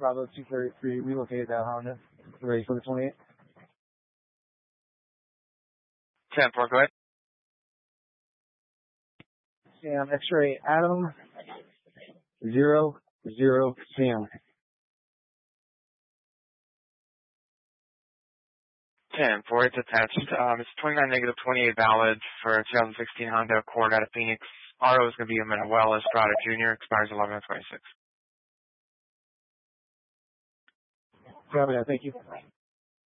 Bravo 233, relocated that Honda. Ready for the 28? 10-4, go ahead. Sam, X-ray Adam, 0, Sam. 10-4, it's attached. It's 29 negative 28 valid for 2016 Honda Accord out of Phoenix. RO is going to be Manuel Estrada Jr., expires 11/26. Copy that, thank you.